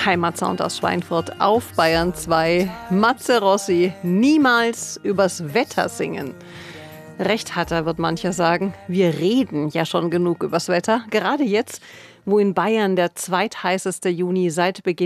Heimatsound aus Schweinfurt auf Bayern 2. Matze Rossi, niemals übers Wetter singen. Recht hat er, wird mancher sagen. Wir reden ja schon genug übers Wetter. Gerade jetzt, wo in Bayern der zweitheißeste Juni seit Beginn